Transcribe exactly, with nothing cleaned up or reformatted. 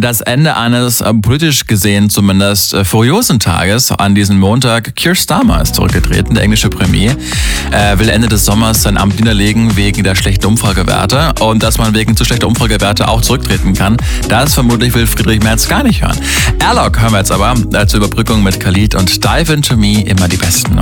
das Ende eines äh, politisch gesehen zumindest äh, furiosen Tages an diesem Montag. Keir Starmer ist zurückgetreten, der englische Premier. Er will Ende des Sommers sein Amt niederlegen wegen der schlechten Umfragewerte. Und dass man wegen zu schlechter Umfragewerte auch zurücktreten kann, das vermutlich will Friedrich Merz gar nicht hören. Airlock hören wir jetzt aber äh, zur Überbrückung mit Khalid und Dive Into Me, immer die besten.